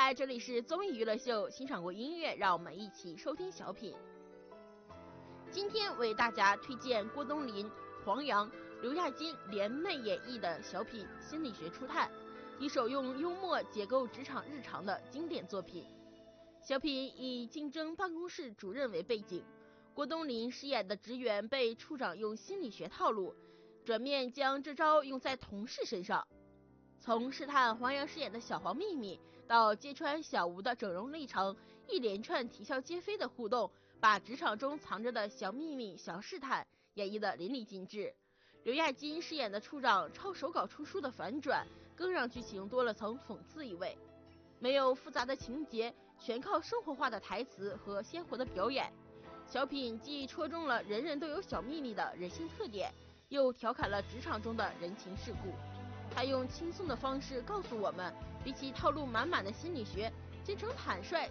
来，这里是综艺娱乐秀，欣赏过音乐，让我们一起收听小品。今天为大家推荐郭冬临、黄洋、刘亚金联袂演绎的小品《心理学初探》，一首用幽默解构职场日常的经典作品。小品以竞争办公室主任为背景，郭冬临饰演的职员被处长用心理学套路，转面将这招用在同事身上。从试探黄洋饰演的小黄秘密，到揭穿小吴的整容历程，一连串啼笑皆非的互动，把职场中藏着的小秘密、小试探演绎得淋漓尽致。刘亚金饰演的处长抄手稿出书的反转，更让剧情多了层讽刺意味。没有复杂的情节，全靠生活化的台词和鲜活的表演。小品既戳中了人人都有小秘密的人性特点，又调侃了职场中的人情世故。他用轻松的方式告诉我们，比起套路满满的心理学，真诚坦率